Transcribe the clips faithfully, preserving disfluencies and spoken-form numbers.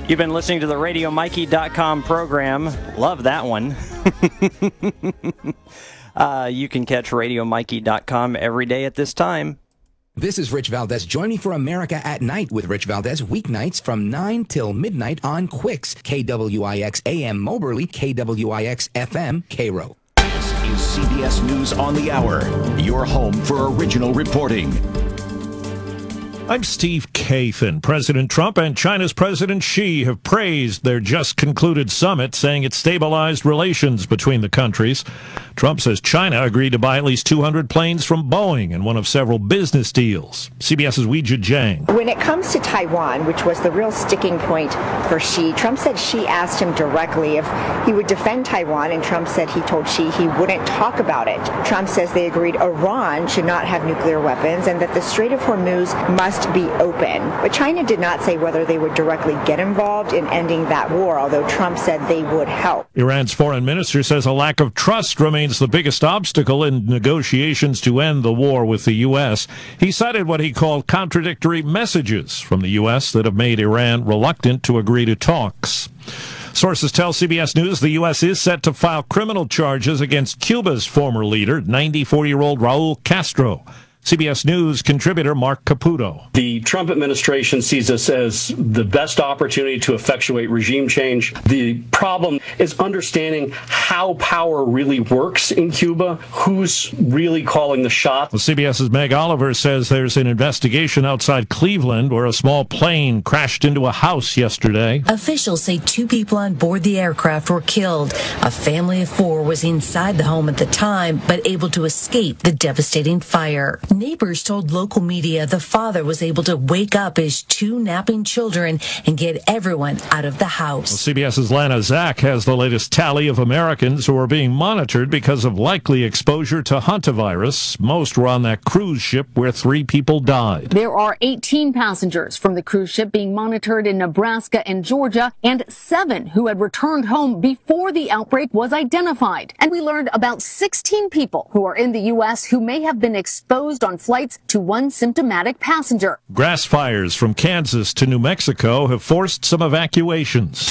You've been listening to the radio mikey dot com program. Love that one. uh, you can catch radio mikey dot com every day at this time. This is Rich Valdez. Join me for America at Night with Rich Valdez weeknights from nine till midnight on Quicks, K W I X A M Moberly, K W I X F M, Cairo. This is C B S News on the Hour, your home for original reporting. I'm Steve Kathan. President Trump and China's President Xi have praised their just concluded summit, saying it stabilized relations between the countries. Trump says China agreed to buy at least two hundred planes from Boeing in one of several business deals. CBS's Weijia Jiang. When it comes to Taiwan, which was the real sticking point for Xi, Trump said Xi asked him directly if he would defend Taiwan, and Trump said he told Xi he wouldn't talk about it. Trump says they agreed Iran should not have nuclear weapons and that the Strait of Hormuz must be open. But China did not say whether they would directly get involved in ending that war, although Trump said they would help. Iran's foreign minister says a lack of trust remains the biggest obstacle in negotiations to end the war with the U S. He cited what he called contradictory messages from the U S that have made Iran reluctant to agree to talks. Sources tell C B S News the U S is set to file criminal charges against Cuba's former leader, ninety-four-year-old Raul Castro. C B S News contributor Mark Caputo. The Trump administration sees this as the best opportunity to effectuate regime change. The problem is understanding how power really works in Cuba, who's really calling the shots. Well, CBS's Meg Oliver says there's an investigation outside Cleveland where a small plane crashed into a house yesterday. Officials say two people on board the aircraft were killed. A family of four was inside the home at the time, but able to escape the devastating fire. Neighbors told local media the father was able to wake up his two napping children and get everyone out of the house. Well, CBS's Lana Zak has the latest tally of Americans who are being monitored because of likely exposure to hantavirus. Most were on that cruise ship where three people died. There are eighteen passengers from the cruise ship being monitored in Nebraska and Georgia, and seven who had returned home before the outbreak was identified. And we learned about sixteen people who are in the U S who may have been exposed on flights to one symptomatic passenger. Grass fires from Kansas to New Mexico have forced some evacuations.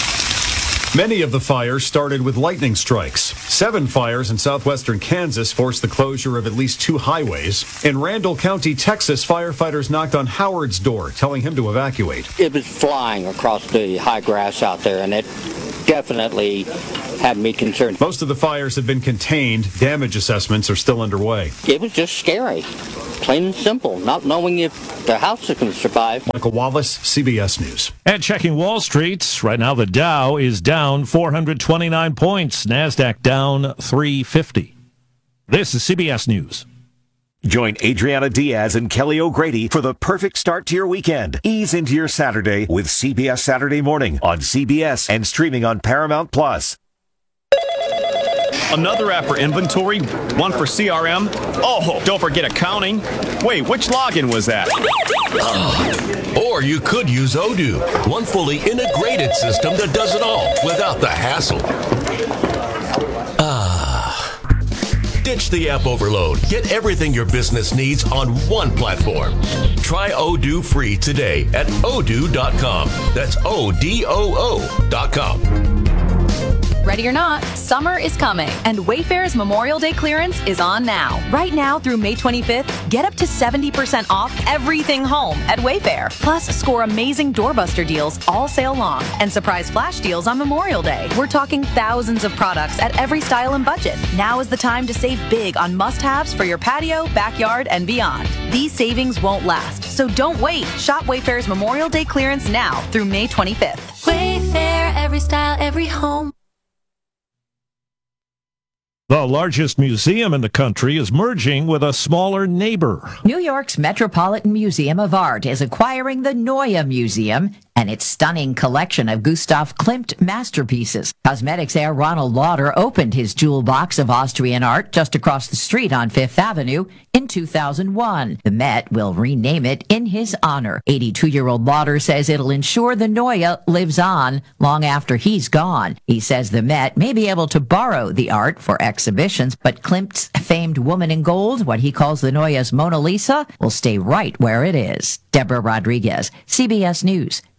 Many of the fires started with lightning strikes. Seven fires in southwestern Kansas forced the closure of at least two highways. In Randall County, Texas, firefighters knocked on Howard's door, telling him to evacuate. It was flying across the high grass out there, and it definitely had me concerned. Most of the fires have been contained. Damage assessments are still underway. It was just scary, plain and simple, not knowing if the house is going to survive. Michael Wallace, C B S News. And checking Wall Street, right now the Dow is down four hundred twenty-nine points. NASDAQ down three fifty. This is C B S News. Join Adriana Diaz and Kelly O'Grady for the perfect start to your weekend. Ease into your Saturday with C B S Saturday Morning on C B S and streaming on Paramount Plus. Another app for inventory, one for C R M. Oh, don't forget accounting. Wait, which login was that? Oh. Or you could use Odoo, one fully integrated system that does it all without the hassle. Ah. Ditch the app overload. Get everything your business needs on one platform. Try Odoo free today at odoo dot com. That's O D O O dot com. Ready or not, summer is coming, and Wayfair's Memorial Day clearance is on now. Right now through May twenty-fifth, get up to seventy percent off everything home at Wayfair. Plus, score amazing doorbuster deals all sale long and surprise flash deals on Memorial Day. We're talking thousands of products at every style and budget. Now is the time to save big on must-haves for your patio, backyard, and beyond. These savings won't last, so don't wait. Shop Wayfair's Memorial Day clearance now through May twenty-fifth. Wayfair, every style, every home. The largest museum in the country is merging with a smaller neighbor. New York's Metropolitan Museum of Art is acquiring the Neue Museum and its stunning collection of Gustav Klimt masterpieces. Cosmetics heir Ronald Lauder opened his jewel box of Austrian art just across the street on Fifth Avenue in two thousand one. The Met will rename it in his honor. eighty-two-year-old Lauder says it'll ensure the Neue lives on long after he's gone. He says the Met may be able to borrow the art for exhibitions, but Klimt's famed Woman in Gold, what he calls the Neue's Mona Lisa, will stay right where it is. Deborah Rodriguez, C B S News,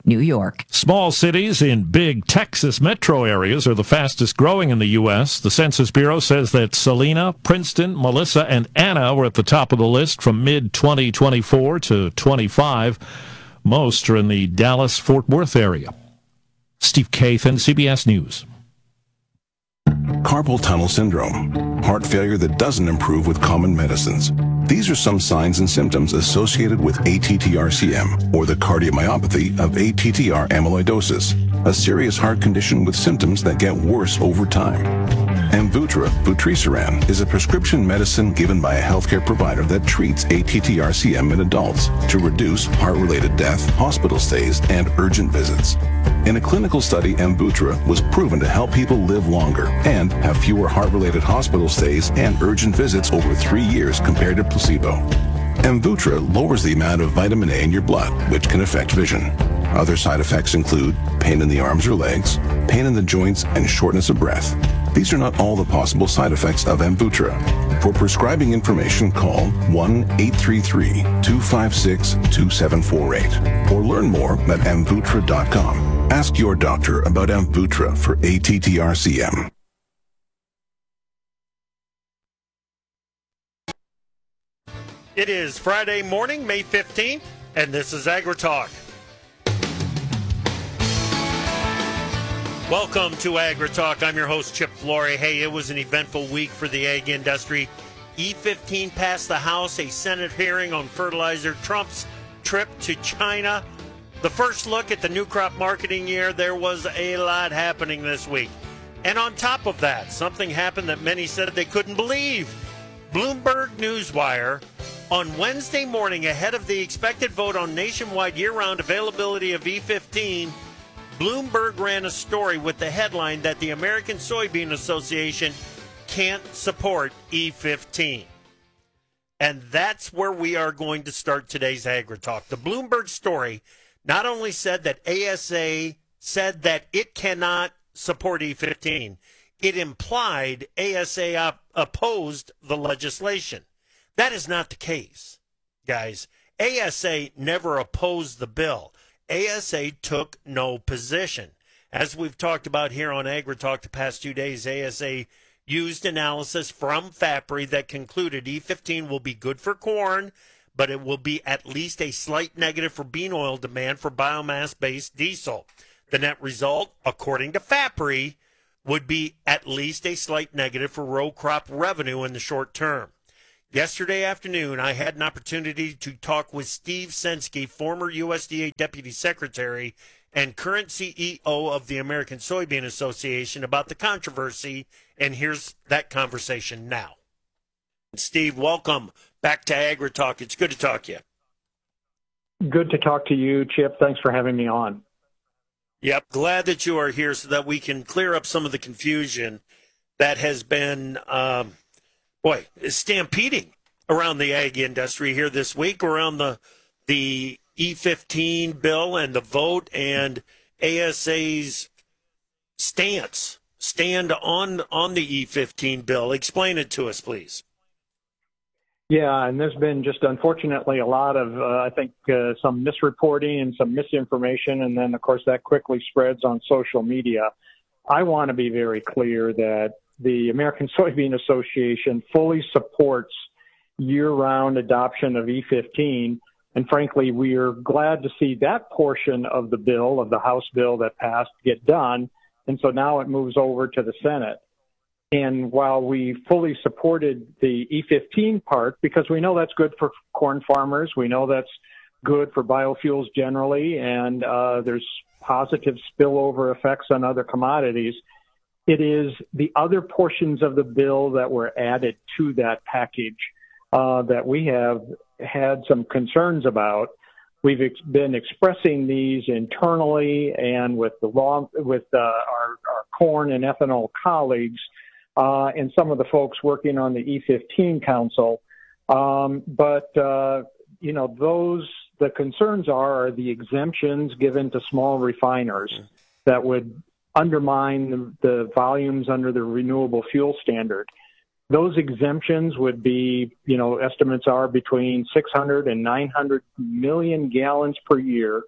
New York. Small cities in big Texas metro areas are the fastest growing in the U S. The Census Bureau says that Salina, Princeton, Melissa, and Anna were at the top of the list from mid twenty twenty-four to twenty-five. Most are in the Dallas-Fort Worth area. Steve Kathan, C B S News. Carpal tunnel syndrome, heart failure that doesn't improve with common medicines. These are some signs and symptoms associated with A T T R C M, or the cardiomyopathy of A T T R amyloidosis, a serious heart condition with symptoms that get worse over time. Amvuttra, vutrisiran, is a prescription medicine given by a healthcare provider that treats A T T R C M in adults to reduce heart-related death, hospital stays, and urgent visits. In a clinical study, Amvuttra was proven to help people live longer and have fewer heart-related hospital stays and urgent visits over three years compared to placebo. Amvuttra lowers the amount of vitamin A in your blood, which can affect vision. Other side effects include pain in the arms or legs, pain in the joints, and shortness of breath. These are not all the possible side effects of Amvuttra. For prescribing information, call one eight three three, two five six, two seven four eight or learn more at amvuttra dot com. Ask your doctor about Amvuttra for A T T R C M. It is Friday morning, May fifteenth, and this is AgriTalk. Welcome to AgriTalk. I'm your host, Chip Flory. Hey, it was an eventful week for the ag industry. E fifteen passed the House, a Senate hearing on fertilizer, Trump's trip to China. The first look at the new crop marketing year, there was a lot happening this week. And on top of that, something happened that many said they couldn't believe. Bloomberg Newswire, on Wednesday morning, ahead of the expected vote on nationwide year-round availability of E fifteen, Bloomberg ran a story with the headline that the American Soybean Association can't support E fifteen. And that's where we are going to start today's AgriTalk. The Bloomberg story not only said that A S A said that it cannot support E fifteen, it implied A S A op- opposed the legislation. That is not the case, guys. A S A never opposed the bill. A S A took no position. As we've talked about here on AgriTalk the past two days, A S A used analysis from FAPRI that concluded E fifteen will be good for corn, but it will be at least a slight negative for bean oil demand for biomass-based diesel. The net result, according to FAPRI, would be at least a slight negative for row crop revenue in the short term. Yesterday afternoon, I had an opportunity to talk with Steve Censky, former U S D A Deputy Secretary and current C E O of the American Soybean Association, about the controversy, and here's that conversation now. Steve, welcome back to AgriTalk. It's good to talk to you. Good to talk to you, Chip. Thanks for having me on. Yep, glad that you are here so that we can clear up some of the confusion that has been um, boy, stampeding around the ag industry here this week around the the E fifteen bill and the vote and A S A's stance, stand on, on the E fifteen bill. Explain it to us, please. Yeah, and there's been just unfortunately a lot of, uh, I think, uh, some misreporting and some misinformation, and then, of course, that quickly spreads on social media. I want to be very clear that the American Soybean Association fully supports year-round adoption of E fifteen, and frankly, we are glad to see that portion of the bill, of the House bill that passed, get done, and so now it moves over to the Senate. And while we fully supported the E fifteen part, because we know that's good for corn farmers, we know that's good for biofuels generally, and uh, there's positive spillover effects on other commodities, it is the other portions of the bill that were added to that package uh, that we have had some concerns about. We've ex- been expressing these internally and with the law, with uh, our, our corn and ethanol colleagues, uh, and some of the folks working on the E fifteen Council. Um, but, uh, you know, those, the concerns are, are the exemptions given to small refiners that would undermine the, the volumes under the renewable fuel standard. Those exemptions would be, you know, estimates are between six hundred and nine hundred million gallons per year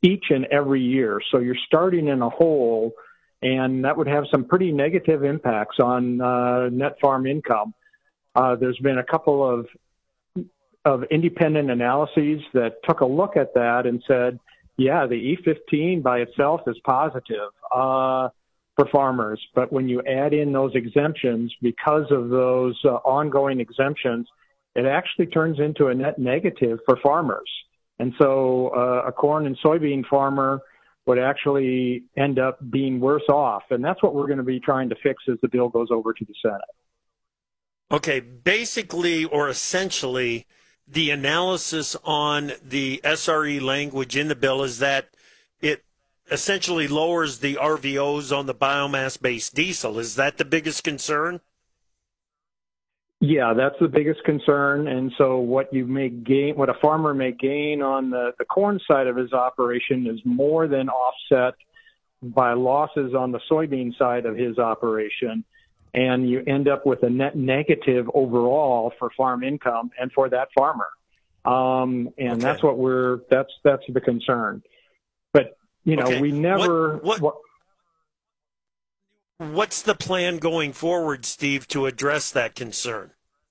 each and every year. So you're starting in a hole, and that would have some pretty negative impacts on uh, net farm income. Uh, there's been a couple of of independent analyses that took a look at that and said, yeah, the E fifteen by itself is positive uh, for farmers. But when you add in those exemptions, because of those uh, ongoing exemptions, it actually turns into a net negative for farmers. And so uh, a corn and soybean farmer would actually end up being worse off. And that's what we're going to be trying to fix as the bill goes over to the Senate. Okay, basically or essentially, the analysis on the S R E language in the bill is that it essentially lowers the R V Os on the biomass-based diesel. Is that the biggest concern? Yeah, that's the biggest concern. And so what you may gain, what a farmer may gain on the, the corn side of his operation is more than offset by losses on the soybean side of his operation. And you end up with a net negative overall for farm income and for that farmer. Um, and okay. that's what we're, that's, that's the concern. But, you know, okay. we never, what, what, what's the plan going forward, Steve, to address that concern?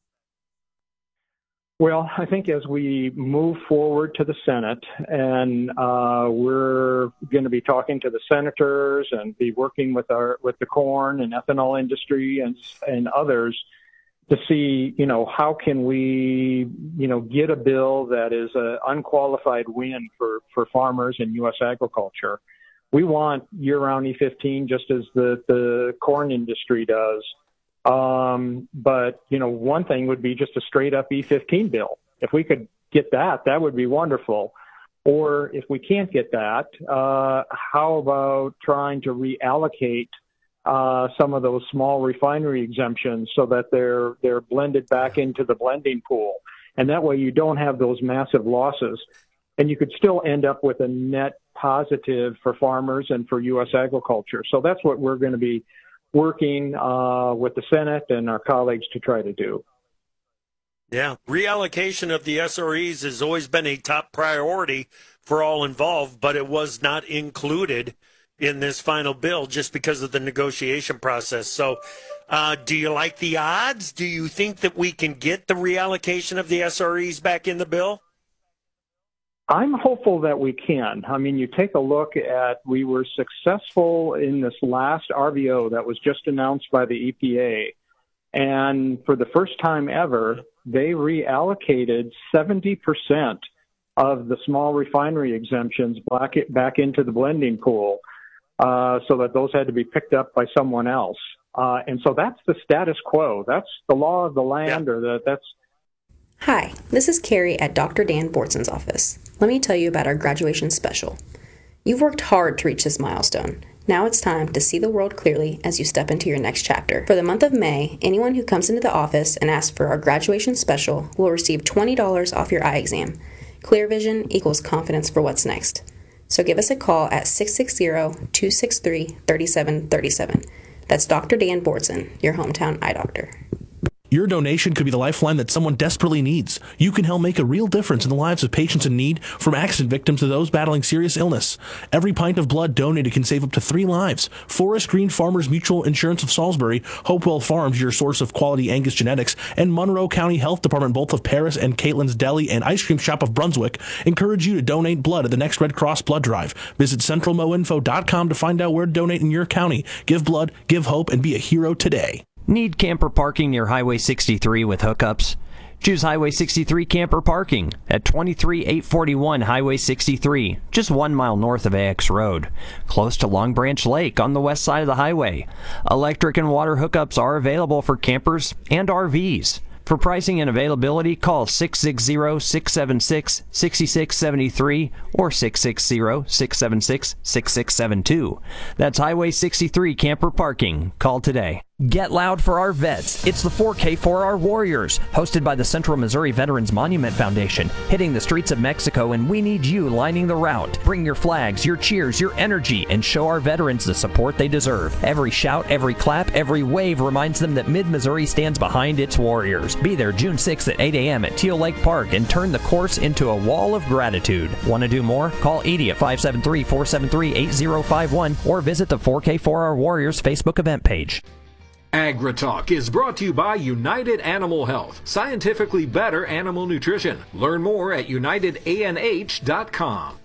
Well, I think as we move forward to the Senate, and uh, we're going to be talking to the senators and be working with our with the corn and ethanol industry and and others to see, you know, how can we, you know, get a bill that is an unqualified win for, for farmers in U S agriculture. We want year-round E fifteen just as the, the corn industry does. Um, but, you know, one thing would be just a straight up E fifteen bill. If we could get that, that would be wonderful. Or if we can't get that, uh, how about trying to reallocate uh, some of those small refinery exemptions so that they're, they're blended back into the blending pool. And that way you don't have those massive losses. And you could still end up with a net positive for farmers and for U S agriculture. So that's what we're going to be working uh, with the Senate and our colleagues to try to do. Yeah, reallocation of the S R Es has always been a top priority for all involved, but it was not included in this final bill just because of the negotiation process. So uh, do you like the odds? Do you think that we can get the reallocation of the S R Es back in the bill? I'm hopeful that we can. I mean, you take a look at, we were successful in this last R V O that was just announced by the E P A. And for the first time ever, they reallocated seventy percent of the small refinery exemptions back, back into the blending pool uh, so that those had to be picked up by someone else. Uh, and so that's the status quo. That's the law of the land, yeah. or the, that's Hi, this is Carrie at Doctor Dan Bortson's office. Let me tell you about our graduation special. You've worked hard to reach this milestone. Now it's time to see the world clearly as you step into your next chapter. For the month of May, anyone who comes into the office and asks for our graduation special will receive twenty dollars off your eye exam. Clear vision equals confidence for what's next. So give us a call at six six zero, two six three, three seven three seven. That's Doctor Dan Bortson, your hometown eye doctor. Your donation could be the lifeline that someone desperately needs. You can help make a real difference in the lives of patients in need, from accident victims to those battling serious illness. Every pint of blood donated can save up to three lives. Forest Green Farmers Mutual Insurance of Salisbury, Hopewell Farms, your source of quality Angus genetics, and Monroe County Health Department, both of Paris and Caitlin's Deli and Ice Cream Shop of Brunswick, encourage you to donate blood at the next Red Cross Blood Drive. Visit central mo info dot com to find out where to donate in your county. Give blood, give hope, and be a hero today. Need camper parking near Highway sixty-three with hookups? Choose Highway sixty-three Camper Parking at twenty-three eight forty-one Highway sixty-three, just one mile north of A X Road, close to Long Branch Lake on the west side of the highway. Electric and water hookups are available for campers and R Vs. For pricing and availability, call six six zero, six seven six, six six seven three or six six zero, six seven six, six six seven two. That's Highway sixty-three Camper Parking. Call today. Get loud for our vets. It's the four K for our warriors, hosted by the Central Missouri Veterans Monument Foundation, hitting the streets of Mexico, and we need you lining the route. Bring your flags, your cheers, your energy, and show our veterans the support they deserve. Every shout, every clap, every wave reminds them that Mid-Missouri stands behind its warriors. Be there June sixth at eight a.m. at Teal Lake Park and turn the course into a wall of gratitude. Want to do more? Call Edie at five seven three, four seven three, eight zero five one or visit the four K for our warriors Facebook event page. AgriTalk is brought to you by United Animal Health, scientifically better animal nutrition. Learn more at united a n h dot com.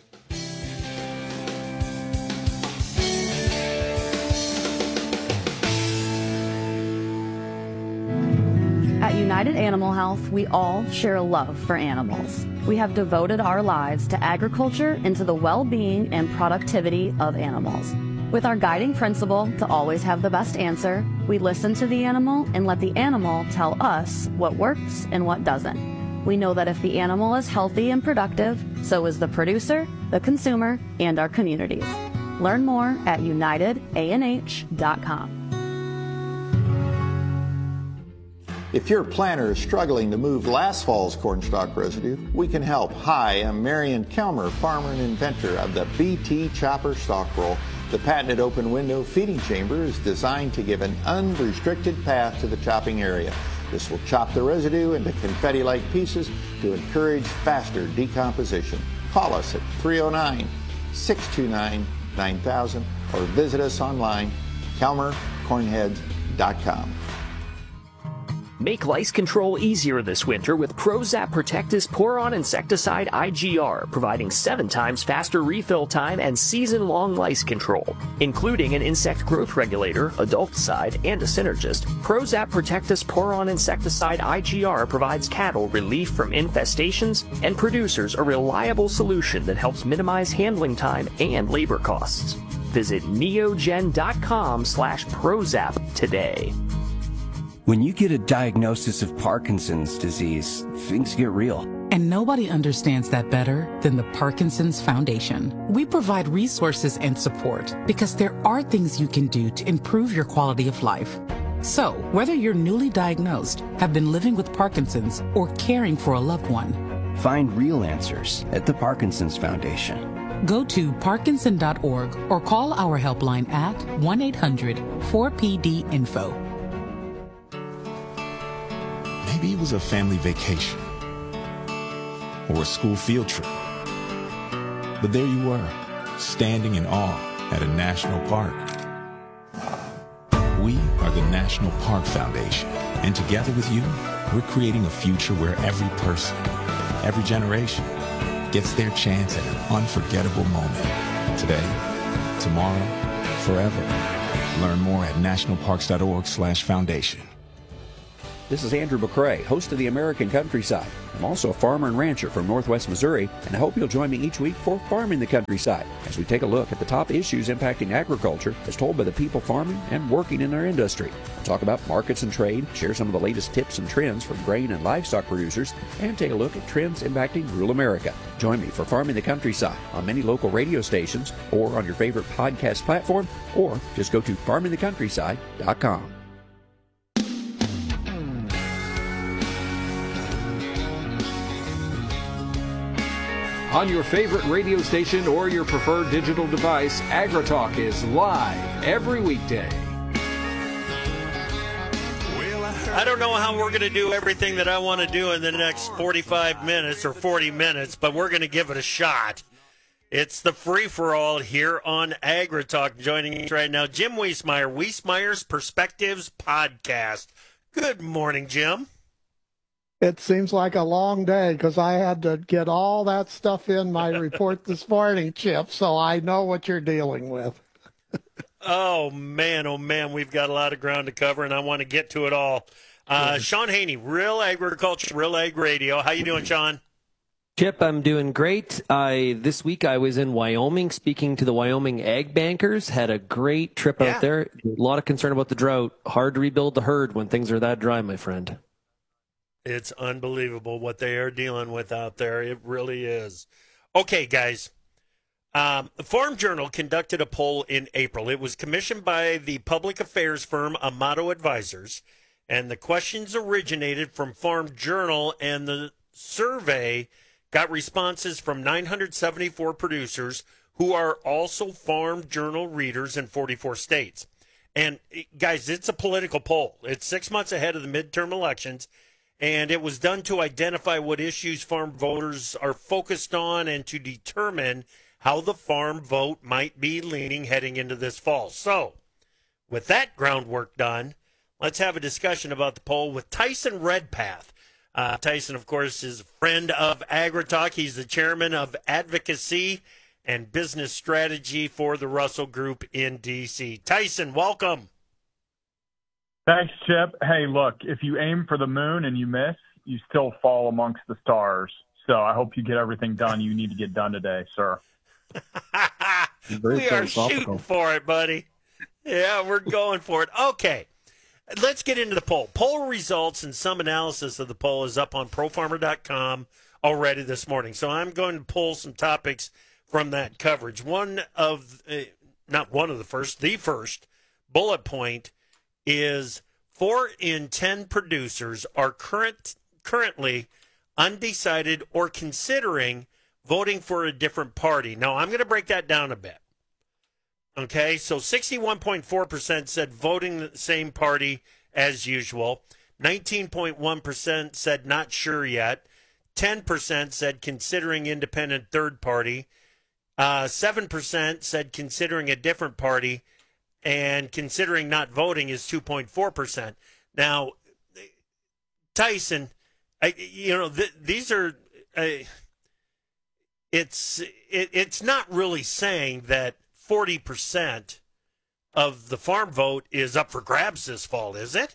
At United Animal Health, we all share a love for animals. We have devoted our lives to agriculture and to the well-being and productivity of animals. With our guiding principle to always have the best answer, we listen to the animal and let the animal tell us what works and what doesn't. We know that if the animal is healthy and productive, so is the producer, the consumer, and our communities. Learn more at united a n h dot com. If your planter is struggling to move last fall's cornstalk residue, we can help. Hi, I'm Marion Kelmer, farmer and inventor of the B T Chopper Stalk Roll. The patented open window feeding chamber is designed to give an unrestricted path to the chopping area. This will chop the residue into confetti-like pieces to encourage faster decomposition. Call us at three oh nine, six two nine, nine thousand or visit us online, kelmer cornheads dot com. Make lice control easier this winter with ProZap Protectis Pour-On Insecticide I G R, providing seven times faster refill time and season-long lice control. Including an insect growth regulator, adulticide, and a synergist, ProZap Protectis Pour-On Insecticide I G R provides cattle relief from infestations and producers a reliable solution that helps minimize handling time and labor costs. Visit neogen.com slash ProZap today. When you get a diagnosis of Parkinson's disease, things get real. And nobody understands that better than the Parkinson's Foundation. We provide resources and support because there are things you can do to improve your quality of life. So, whether you're newly diagnosed, have been living with Parkinson's, or caring for a loved one, find real answers at the Parkinson's Foundation. Go to parkinson dot org or call our helpline at one eight hundred four P D info. Maybe it was a family vacation or a school field trip. But there you were, standing in awe at a national park. We are the National Park Foundation, and together with you, we're creating a future where every person, every generation, gets their chance at an unforgettable moment. Today, tomorrow, forever. Learn more at national parks dot org slash foundation. This is Andrew McCrae, host of the American Countryside. I'm also a farmer and rancher from Northwest Missouri, and I hope you'll join me each week for Farming the Countryside, as we take a look at the top issues impacting agriculture as told by the people farming and working in our industry. We'll talk about markets and trade, share some of the latest tips and trends from grain and livestock producers, and take a look at trends impacting rural America. Join me for Farming the Countryside on many local radio stations or on your favorite podcast platform, or just go to farming the countryside dot com. On your favorite radio station or your preferred digital device, AgriTalk is live every weekday. I don't know how we're going to do everything that I want to do in the next forty-five minutes or forty minutes, but we're going to give it a shot. It's the free-for-all here on AgriTalk. Joining us right now, Jim Wiesemeyer, Wiesemeyer's Perspectives Podcast. Good morning, Jim. It seems like a long day because I had to get all that stuff in my report this morning, Chip, so I know what you're dealing with. Oh, man, oh, man, we've got a lot of ground to cover, and I want to get to it all. Uh, Sean Haney, Real Agriculture, Real Ag Radio. How you doing, Sean? Chip, I'm doing great. I This week I was in Wyoming speaking to the Wyoming ag bankers. Had a great trip yeah. out there. A lot of concern about the drought. Hard to rebuild the herd when things are that dry, my friend. It's unbelievable what they are dealing with out there. It really is. Okay, guys. Um, the Farm Journal conducted a poll in April. It was commissioned by the public affairs firm Amato Advisors, and the questions originated from Farm Journal, and the survey got responses from nine hundred seventy-four producers who are also Farm Journal readers in forty-four states. And, guys, it's a political poll. It's six months ahead of the midterm elections, and it was done to identify what issues farm voters are focused on and to determine how the farm vote might be leaning heading into this fall. So, with that groundwork done, let's have a discussion about the poll with Tyson Redpath. Uh, Tyson, of course, is a friend of AgriTalk. He's the chairman of advocacy and business strategy for the Russell Group in D C. Tyson, welcome. Thanks, Chip. Hey, look, if you aim for the moon and you miss, you still fall amongst the stars. So I hope you get everything done you need to get done today, sir. We are shooting for it, buddy. Yeah, we're going for it. Okay, let's get into the poll. Poll results and some analysis of the poll is up on pro farmer dot com already this morning. So I'm going to pull some topics from that coverage. One of, uh, not one of the first, the first bullet point is four in ten producers are current currently undecided or considering voting for a different party. Now, I'm going to break that down a bit. Okay, so sixty-one point four percent said voting the same party as usual. nineteen point one percent said not sure yet. ten percent said considering independent third party. Uh, seven percent said considering a different party. And considering not voting is two point four percent. Now, Tyson, I, you know, th- these are... Uh, It's it, it's not really saying that forty percent of the farm vote is up for grabs this fall, is it?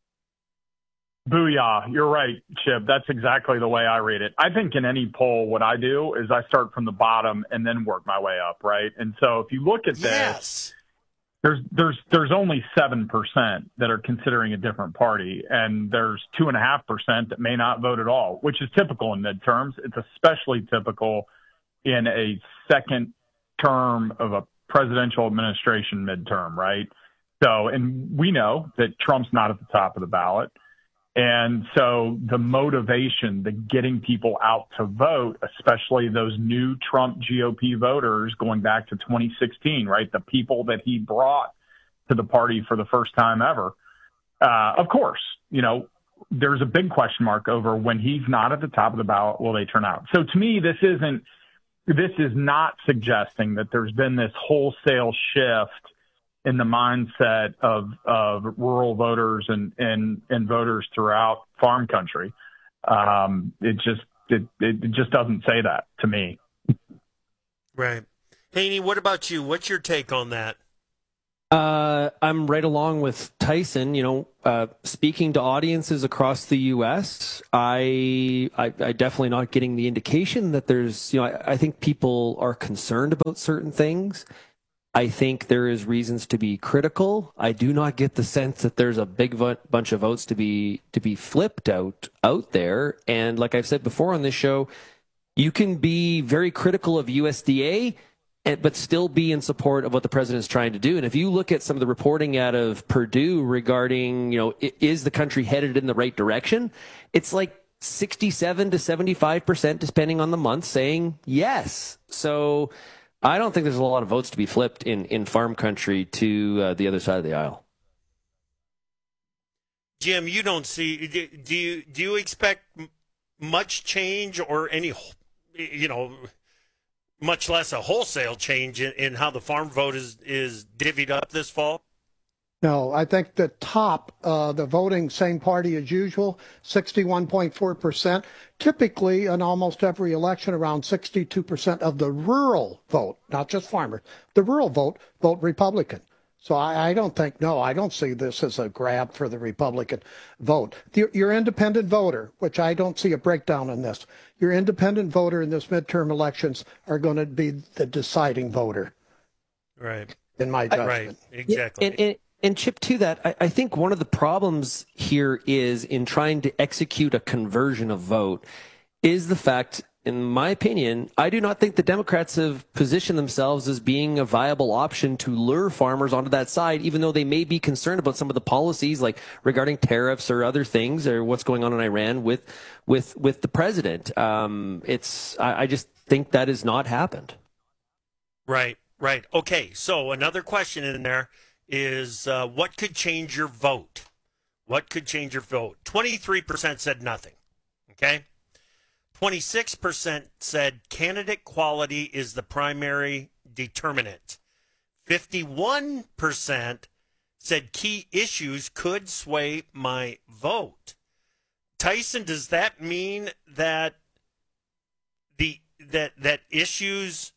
Booyah. You're right, Chip. That's exactly the way I read it. I think in any poll, what I do is I start from the bottom and then work my way up, right? And so if you look at this, yes. there's there's there's only seven percent that are considering a different party, and there's two point five percent that may not vote at all, which is typical in midterms. It's especially typical in a second term of a presidential administration midterm, right? So, and we know that Trump's not at the top of the ballot. And so the motivation, the getting people out to vote, especially those new Trump G O P voters going back to twenty sixteen, right? The people that he brought to the party for the first time ever. Uh, of course, you know, there's a big question mark over when he's not at the top of the ballot, will they turn out? So to me, this isn't, This is not suggesting that there's been this wholesale shift in the mindset of, of rural voters and, and, and voters throughout farm country. Um, it just it, it just doesn't say that to me. Right. Haney, what about you? What's your take on that? Uh, I'm right along with Tyson. You know, uh, speaking to audiences across the U S, I, I, I definitely not getting the indication that there's, you know, I, I think people are concerned about certain things. I think there is reasons to be critical. I do not get the sense that there's a big vo- bunch of votes to be to be flipped out out there. And like I've said before on this show, you can be very critical of U S D A, but still be in support of what the president's trying to do. And if you look at some of the reporting out of Purdue regarding, you know, is the country headed in the right direction? It's like sixty-seven to seventy-five percent, depending on the month, saying yes. So I don't think there's a lot of votes to be flipped in, in farm country to uh, the other side of the aisle. Jim, you don't see, do you, do you expect much change or any, you know, much less a wholesale change in, in how the farm vote is, is divvied up this fall? No, I think the top, uh, the voting same party as usual, sixty-one point four percent. Typically, in almost every election, around sixty-two percent of the rural vote, not just farmers, the rural vote, vote Republican. So I, I don't think, no, I don't see this as a grab for the Republican vote. The, your independent voter, which I don't see a breakdown in this, your independent voter in this midterm elections are going to be the deciding voter. Right. In my judgment. Right, exactly. And, and, and Chip, to that, I, I think one of the problems here is in trying to execute a conversion of vote is the fact, in my opinion, I do not think the Democrats have positioned themselves as being a viable option to lure farmers onto that side, even though they may be concerned about some of the policies, like regarding tariffs or other things, or what's going on in Iran with with with the president. Um, it's I, I just think that has not happened. Right, right. Okay, so another question in there is uh, what could change your vote? What could change your vote? twenty-three percent said nothing, okay? twenty-six percent said candidate quality is the primary determinant. fifty-one percent said key issues could sway my vote. Tyson, does that mean that the that that issues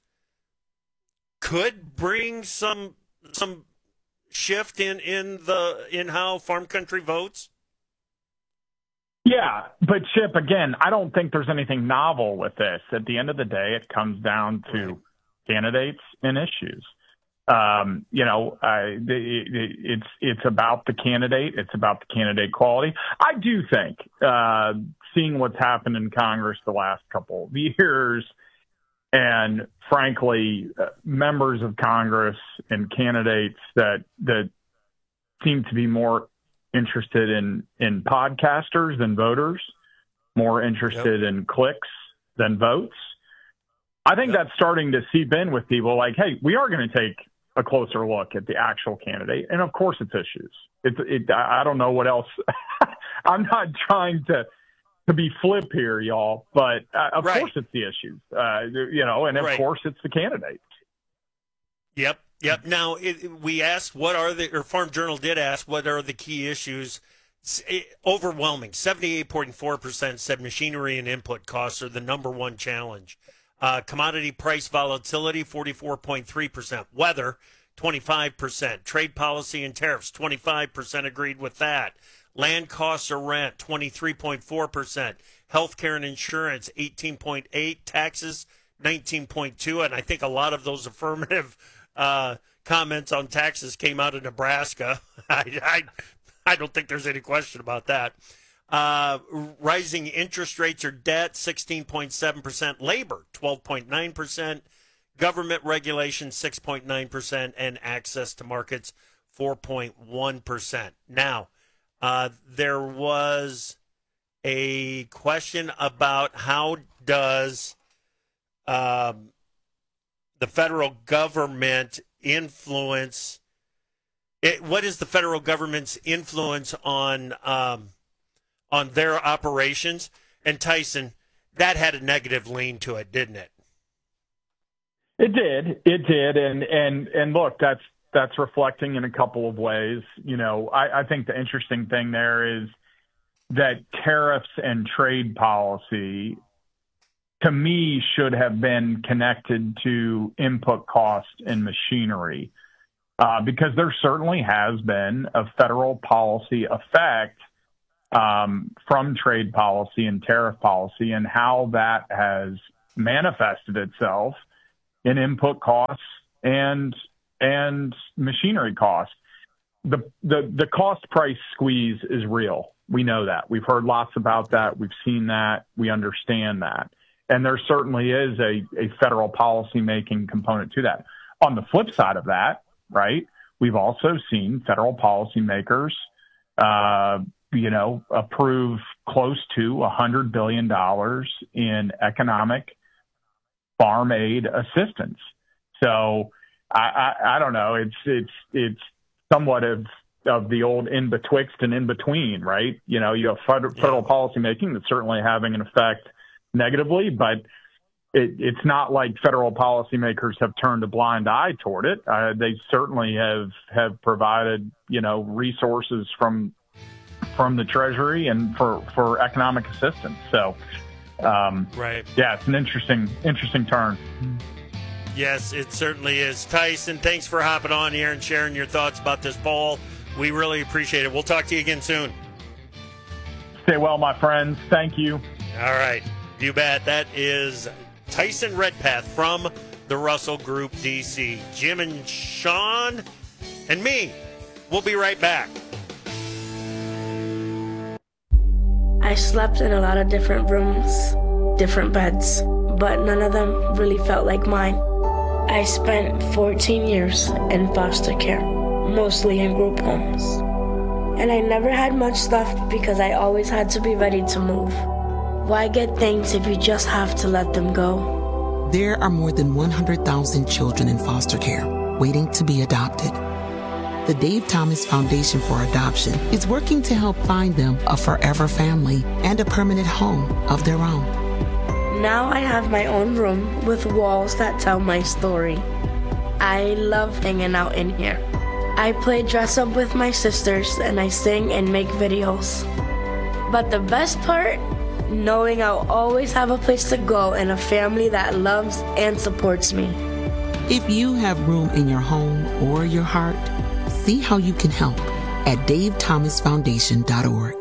could bring some some shift in, in the in how farm country votes? Yeah, but Chip, again, I don't think there's anything novel with this. At the end of the day, it comes down to candidates and issues. Um, you know, uh, it, it's it's about the candidate. It's about the candidate quality. I do think, uh, seeing what's happened in Congress the last couple of years, and frankly, uh, members of Congress and candidates that that seem to be more interested in, in podcasters than voters, more interested yep. in clicks than votes. I think yep. that's starting to seep in with people like, hey, we are going to take a closer look at the actual candidate. And of course it's issues. It's, it, I don't know what else. I'm not trying to, to be flip here, y'all, but uh, of right. course it's the issues, uh, you know, and of right. course it's the candidate. Yep. Yep. Now, it, we asked what are the, or Farm Journal did ask, what are the key issues? It, overwhelming. seventy-eight point four percent said machinery and input costs are the number one challenge. Uh, commodity price volatility, forty-four point three percent. Weather, twenty-five percent. Trade policy and tariffs, twenty-five percent agreed with that. Land costs or rent, twenty-three point four percent. Healthcare and insurance, eighteen point eight. Taxes, nineteen point two. And I think a lot of those affirmative Uh, comments on taxes came out of Nebraska. I, I, I don't think there's any question about that. Uh, rising interest rates or debt, sixteen point seven percent. Labor, twelve point nine percent. Government regulation, six point nine percent. And access to markets, four point one percent. Now, uh, there was a question about how does um, the federal government influence it, what is the federal government's influence on um, on their operations? And Tyson, that had a negative lean to it, didn't it? It did. It did. And and and look, that's that's reflecting in a couple of ways. You know, I, I think the interesting thing there is that tariffs and trade policy, to me, should have been connected to input cost and machinery, uh, because there certainly has been a federal policy effect um, from trade policy and tariff policy, and how that has manifested itself in input costs and and machinery costs. The the the cost price squeeze is real. We know that. We've heard lots about that. We've seen that. We understand that. And there certainly is a, a federal policy-making component to that. On the flip side of that, right, we've also seen federal policymakers, uh, you know, approve close to one hundred billion dollars in economic farm aid assistance. So I, I, I don't know. It's it's it's somewhat of of the old in betwixt and in between, right? You know, you have federal, federal policymaking that's certainly having an effect negatively, but it, it's not like federal policymakers have turned a blind eye toward it. Uh, they certainly have have provided, you know, resources from from the Treasury and for, for economic assistance. So, um, right, yeah, it's an interesting interesting turn. Yes, it certainly is. Tyson, thanks for hopping on here and sharing your thoughts about this poll. We really appreciate it. We'll talk to you again soon. Stay well, my friends. Thank you. All right. You bet. That is Tyson Redpath from the Russell Group D C. Jim and Sean and me. We'll be right back. I slept in a lot of different rooms, different beds. but none of them really felt like mine. I spent fourteen years in foster care, mostly in group homes. And I never had much left because I always had to be ready to move. Why get things if you just have to let them go? There are more than one hundred thousand children in foster care waiting to be adopted. The Dave Thomas Foundation for Adoption is working to help find them a forever family and a permanent home of their own. Now I have my own room with walls that tell my story. I love hanging out in here. I play dress up with my sisters and I sing and make videos. But the best part? Knowing I'll always have a place to go and a family that loves and supports me. If you have room in your home or your heart, see how you can help at dave thomas foundation dot org.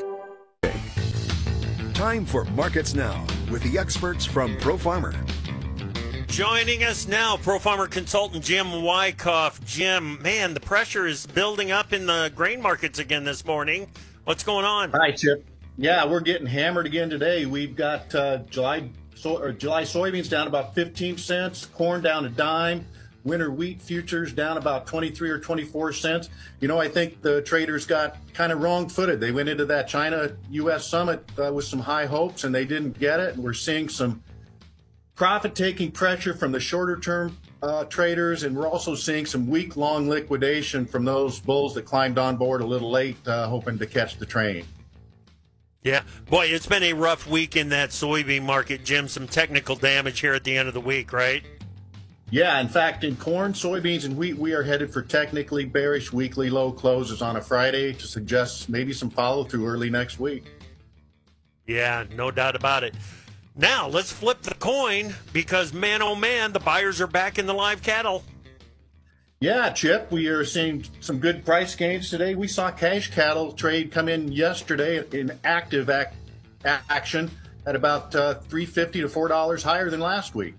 Time for Markets Now with the experts from Pro Farmer. Joining us now, Pro Farmer consultant Jim Wyckoff. Jim, man, the pressure is building up in the grain markets again this morning. What's going on? Hi, Chip. Yeah, we're getting hammered again today. We've got uh, July so, or July soybeans down about fifteen cents, corn down a dime, winter wheat futures down about twenty-three or twenty-four cents. You know, I think the traders got kind of wrong-footed. They went into that China U S summit uh, with some high hopes, and they didn't get it. And we're seeing some profit-taking pressure from the shorter-term uh, traders, and we're also seeing some week-long liquidation from those bulls that climbed on board a little late, uh, hoping to catch the train. Yeah, boy, it's been a rough week in that soybean market, Jim. Some technical damage here at the end of the week, right? Yeah, in fact, in corn, soybeans, and wheat, we are headed for technically bearish weekly low closes on a Friday to suggest maybe some follow-through early next week. Yeah, no doubt about it. Now, let's flip the coin because, man, oh, man, the buyers are back in the live cattle. Yeah, Chip, we are seeing some good price gains today. We saw cash cattle trade come in yesterday in active ac- action at about uh, three fifty to four dollars higher than last week.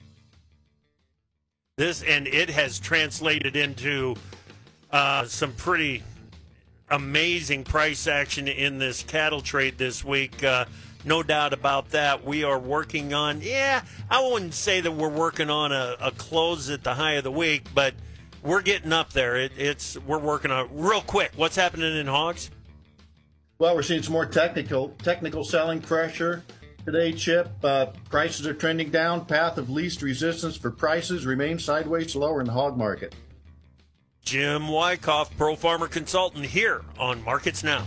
This and it has translated into uh, some pretty amazing price action in this cattle trade this week. Uh, no doubt about that. We are working on, yeah, I wouldn't say that we're working on a, a close at the high of the week, but we're getting up there. It, it's we're working on it real quick. What's happening in hogs? Well, we're seeing some more technical technical selling pressure today, Chip. Uh, prices are trending down. Path of least resistance for prices remains sideways to lower in the hog market. Jim Wyckoff, Pro Farmer Consultant, here on Markets Now.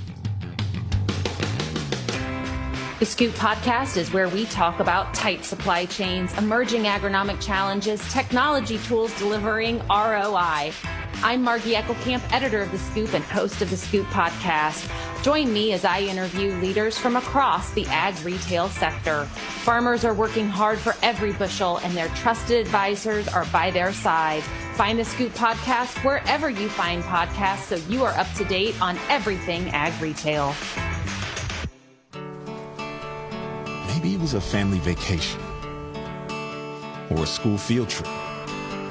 The Scoop Podcast is where we talk about tight supply chains, emerging agronomic challenges, technology tools delivering R O I. I'm Margie Eckelkamp, editor of The Scoop and host of The Scoop Podcast. Join me as I interview leaders from across the ag retail sector. Farmers are working hard for every bushel, and their trusted advisors are by their side. Find The Scoop Podcast wherever you find podcasts so you are up to date on everything ag retail. Maybe it was a family vacation or a school field trip.